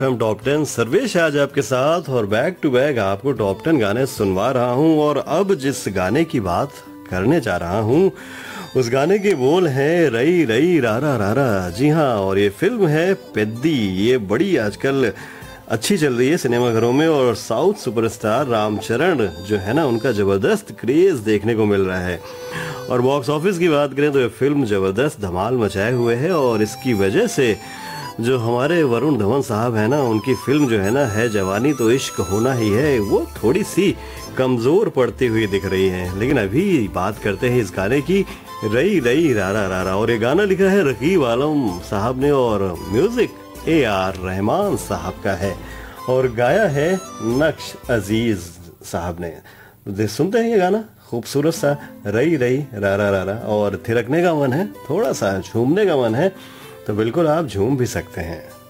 हम टॉप 10 सर्वेश आज आपके साथ और बैक टू बैक आपको टॉप 10 गाने सुनवा रहा हूं। और अब जिस गाने की बात करने जा रहा हूं उस गाने के बोल हैं रई रई रारा रारा। जी हाँ, और ये फिल्म है पेद्दी। ये बड़ी आजकल अच्छी चल रही है सिनेमाघरों में और साउथ सुपरस्टार रामचरण जो है ना, उनका जबरदस्त क्रेज देखने को मिल रहा है। और बॉक्स ऑफिस की बात करें तो ये फिल्म जबरदस्त धमाल मचाए हुए है और इसकी वजह से जो हमारे वरुण धवन साहब है ना, उनकी फिल्म जो है ना, है जवानी तो इश्क होना ही है, वो थोड़ी सी कमजोर पड़ती हुई दिख रही है। लेकिन अभी बात करते हैं इस गाने की, रई रई रारा रारा। और ये गाना लिखा है रकीब आलम साहब ने और म्यूजिक AR रहमान साहब का है और गाया है नक्श अजीज साहब ने। सुनते हैं ये गाना, खूबसूरत सा रई रई रारा रारा। और थिरकने का मन है, थोड़ा सा झूमने का मन है तो बिल्कुल आप झूम भी सकते हैं।